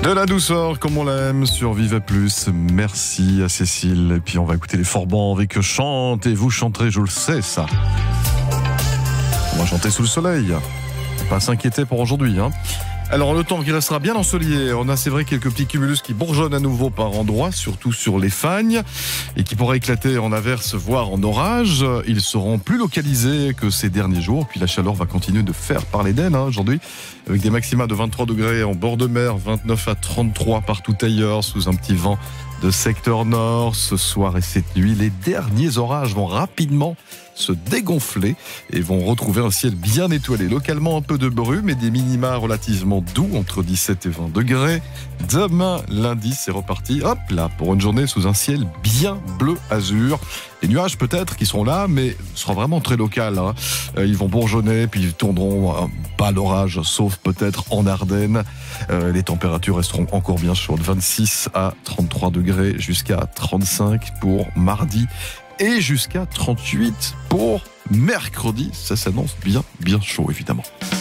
De la douceur comme on l'aime sur Vive Plus. Merci à Cécile. Et puis on va écouter les Forbans avec Chante. Et vous chanterez, je le sais, ça. On va chanter sous le soleil. Pas s'inquiéter pour aujourd'hui, hein. Alors le temps qui restera bien ensoleillé, on a c'est vrai quelques petits cumulus qui bourgeonnent à nouveau par endroits, surtout sur les fagnes, et qui pourraient éclater en averse, voire en orage. Ils seront plus localisés que ces derniers jours, puis la chaleur va continuer de faire parler d'elle aujourd'hui, avec des maxima de 23 degrés en bord de mer, 29 à 33 partout ailleurs, sous un petit vent de secteur nord. Ce soir et cette nuit, les derniers orages vont rapidement se dégonfler et vont retrouver un ciel bien étoilé. Localement un peu de brume et des minima relativement doux, entre 17 et 20 degrés. Demain, lundi, c'est reparti, hop là, pour une journée sous un ciel bien bleu azur. Les nuages peut-être qui seront là, mais ce sera vraiment très local, hein. Ils vont bourgeonner, puis ils tourneront pas l'orage, sauf peut-être en Ardennes. Les températures resteront encore bien chaudes, 26 à 33 degrés jusqu'à 35 pour mardi et jusqu'à 38 pour mercredi. Ça s'annonce bien chaud évidemment.